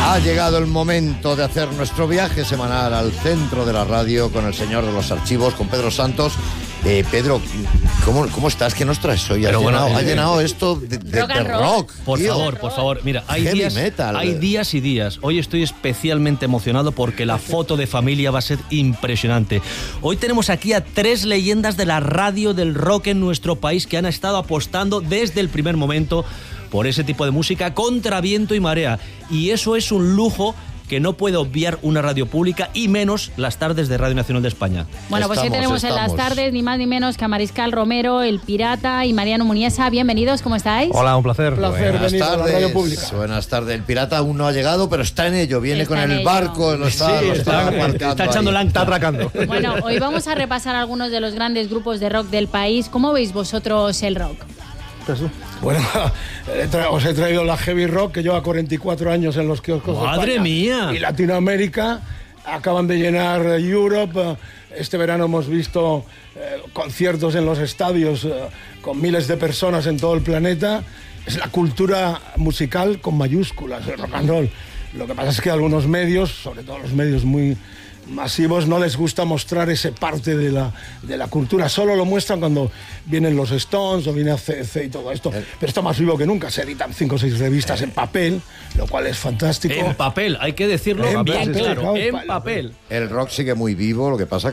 Ha llegado el momento de hacer nuestro viaje semanal al centro de la radio con el señor de los archivos, con Pedro Santos. Pedro, ¿cómo estás? ¿Qué nos traes hoy? Ha llenado esto de rock. Por favor. Mira, hay días y días. Hoy estoy especialmente emocionado porque la foto de familia va a ser impresionante. Hoy tenemos aquí a 3 leyendas de la radio del rock en nuestro país que han estado apostando desde el primer momento por ese tipo de música contra viento y marea. Y eso es un lujo que no puede obviar una radio pública, y menos las tardes de Radio Nacional de España. Bueno, pues hoy tenemos en las tardes ni más ni menos que a Mariscal Romero, El Pirata y Mariano Muniesa. Bienvenidos, ¿cómo estáis? Hola, un placer. Buenas tardes. Buenas tardes. El Pirata aún no ha llegado, pero está en ello. Viene con el barco, está echando la está atracando. Bueno, hoy vamos a repasar algunos de los grandes grupos de rock del país. ¿Cómo veis vosotros el rock? Bueno, os he traído la heavy rock, que lleva 44 años en los kioscos. ¡Madre mía! Y Latinoamérica. Acaban de llenar Europe. Este verano hemos visto conciertos en los estadios con miles de personas en todo el planeta. Es la cultura musical con mayúsculas, el rock and roll. Lo que pasa es que algunos medios, sobre todo los medios muy masivos, no les gusta mostrar ese parte de la cultura. Solo lo muestran cuando vienen los Stones o viene ACC y todo esto. Pero está más vivo que nunca. Se editan 5 o 6 revistas en papel, lo cual es fantástico. En papel, hay que decirlo bien claro. En papel. El rock sigue muy vivo, lo que pasa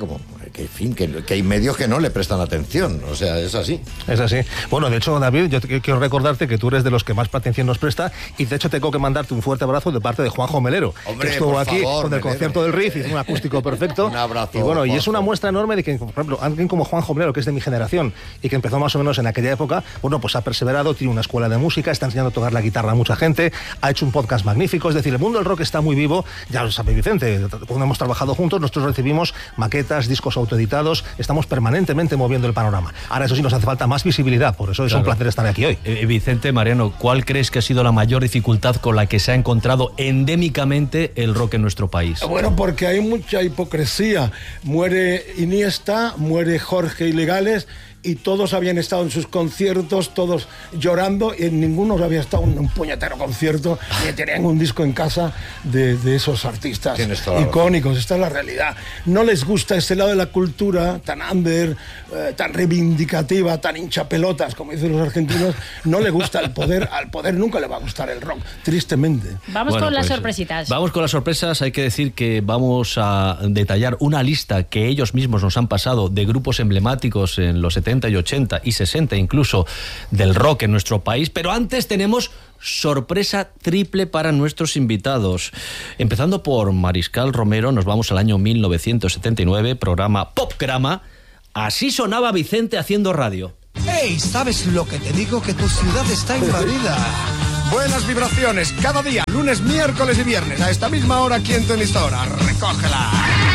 que hay medios que no le prestan atención. O sea, es así. Es así. Bueno, de hecho, David, yo quiero recordarte que tú eres de los que más atención nos presta, y de hecho tengo que mandarte un fuerte abrazo de parte de Juanjo Melero, que estuvo aquí con el concierto del Riff, hizo un acústico perfecto. Un abrazo. Y bueno, y es una muestra enorme de que, por ejemplo, alguien como Juanjo Melero, que es de mi generación y que empezó más o menos en aquella época, bueno, pues ha perseverado, tiene una escuela de música, está enseñando a tocar la guitarra a mucha gente, ha hecho un podcast magnífico. Es decir, el mundo del rock está muy vivo. Ya lo sabe Vicente, cuando hemos trabajado juntos, nosotros recibimos maquetas, discos autoeditados, estamos permanentemente moviendo el panorama. Ahora, eso sí, nos hace falta más visibilidad, por eso es un placer estar aquí hoy. Vicente, Mariano, ¿cuál crees que ha sido la mayor dificultad con la que se ha encontrado endémicamente el rock en nuestro país? Bueno, porque hay mucha hipocresía. Muere Iniesta, muere Jorge Ilegales, y todos habían estado en sus conciertos, todos llorando, y en ninguno había estado en un puñetero concierto, ni tenían un disco en casa de esos artistas icónicos. Esta es la realidad. No les gusta este lado de la cultura tan under, tan reivindicativa, tan hinchapelotas, como dicen los argentinos. No le gusta el poder. Al poder nunca le va a gustar el rock, tristemente. Vamos con las sorpresitas. Vamos con las sorpresas. Hay que decir que vamos a detallar una lista que ellos mismos nos han pasado de grupos emblemáticos en los 70 y 80 y 60 incluso del rock en nuestro país, pero antes tenemos sorpresa triple para nuestros invitados. Empezando por Mariscal Romero, nos vamos al año 1979, programa Popgrama. Así sonaba Vicente haciendo radio. ¡Hey! ¿Sabes lo que te digo? Que tu ciudad está invadida. Buenas vibraciones cada día, lunes, miércoles y viernes, a esta misma hora aquí en tu emisora. ¡Recógela!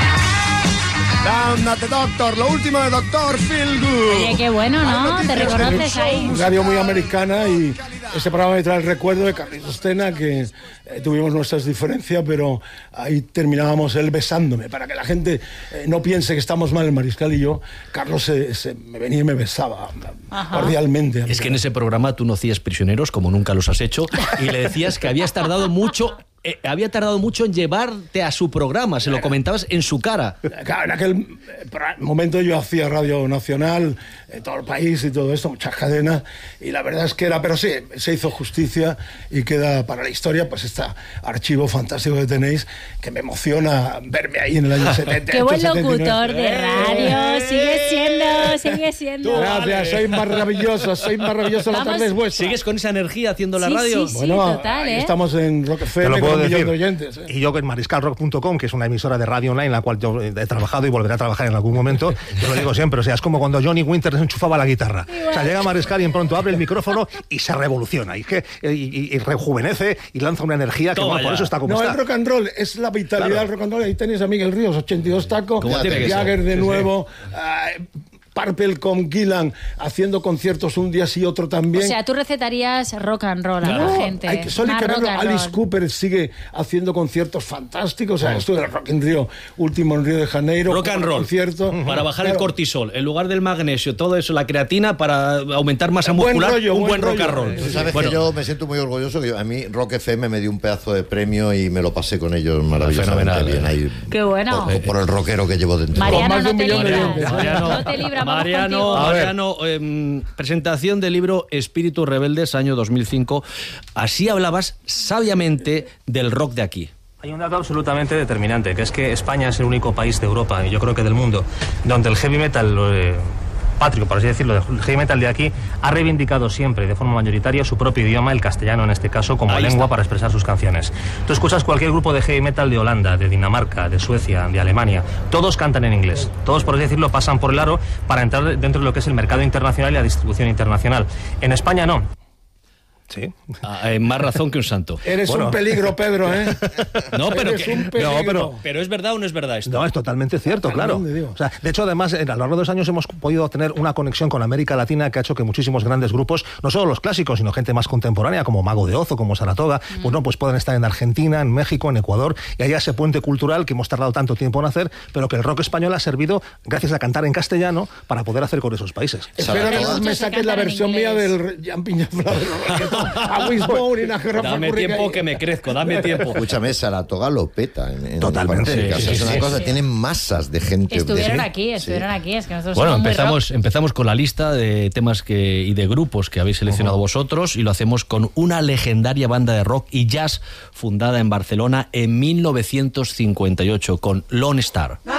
Down at the Doctor, lo último de Doctor Feel Good. Oye, qué bueno, ¿no? Te reconoces ahí. Radio muy americana, y este programa me trae el recuerdo de Carlitos Tena, que tuvimos nuestras diferencias, pero ahí terminábamos él besándome, para que la gente no piense que estamos mal el Mariscal y yo. Carlos me venía y me besaba cordialmente. Es que en ese programa tú no hacías prisioneros, como nunca los has hecho, y le decías que habías tardado mucho en llevarte a su programa, se lo comentabas en su cara. Claro, en aquel momento yo hacía Radio Nacional, todo el país y todo esto, muchas cadenas, y la verdad es que pero sí, se hizo justicia y queda para la historia, pues este archivo fantástico que tenéis, que me emociona verme ahí en el año 70. ¡Qué buen locutor de radio! Sigue siendo. Gracias, soy maravilloso, la tarde es vuestra. ¿Sigues con esa energía haciendo la radio? Sí, bueno, total, estamos en Rock FM con un millón de oyentes. Y yo en mariscalrock.com, que es una emisora de radio online en la cual yo he trabajado y volveré a trabajar en algún momento, yo lo digo siempre, o sea, es como cuando Johnny Winter enchufaba la guitarra. O sea, llega Mariscal y en pronto abre el micrófono y se revoluciona, y rejuvenece y lanza una energía que, bueno, por eso está como está. No, el rock and roll es la vitalidad del rock and roll. Ahí tenéis a Miguel Ríos, 82 tacos, Jagger de nuevo. Purple con Gillan haciendo conciertos un día sí, otro también. O sea, tú recetarías rock and roll a la gente. Alice Cooper sigue haciendo conciertos fantásticos. O sea, esto del Rock in Rio, último en Río de Janeiro. Rock and roll. Concierto. Para bajar el cortisol, en lugar del magnesio, todo eso, la creatina, para aumentar masa muscular, un buen rock and roll. Sabes que yo me siento muy orgulloso, que a mí Rock FM me dio un pedazo de premio y me lo pasé con ellos maravillosamente bien. Ahí, qué bueno. Por el rockero que llevo dentro. Mariano, no te libras. Mariano, presentación del libro Espíritus Rebeldes, año 2005. Así hablabas sabiamente del rock de aquí. Hay un dato absolutamente determinante, que es que España es el único país de Europa, y yo creo que del mundo, donde el heavy metal patrio, por así decirlo, el heavy metal de aquí ha reivindicado siempre de forma mayoritaria su propio idioma, el castellano en este caso, como lengua para expresar sus canciones. Tú escuchas cualquier grupo de heavy metal de Holanda, de Dinamarca, de Suecia, de Alemania, todos cantan en inglés, todos, por así decirlo, pasan por el aro para entrar dentro de lo que es el mercado internacional y la distribución internacional. En España no. Sí. Más razón que un santo. Eres un peligro, Pedro, ¿eh? No, pero ¿es verdad o no es verdad esto? No, es totalmente cierto, claro. O sea, de hecho, además, a lo largo de los años hemos podido tener una conexión con América Latina que ha hecho que muchísimos grandes grupos, no solo los clásicos, sino gente más contemporánea, como Mago de Oz o como Saratoga, pues puedan estar en Argentina, en México, en Ecuador, y haya ese puente cultural que hemos tardado tanto tiempo en hacer, pero que el rock español ha servido, gracias a cantar en castellano, para poder hacer con esos países. Espera que me saques la versión mía del Jan Piñaflor. Dame tiempo que me crezco, dame tiempo. Escúchame, Saratoga lo peta. Totalmente. Es una cosa, tienen masas de gente. Estuvieron aquí, es que nosotros bueno, somos empezamos con la lista de temas y de grupos que habéis seleccionado vosotros, y lo hacemos con una legendaria banda de rock y jazz fundada en Barcelona en 1958, con Lone Star.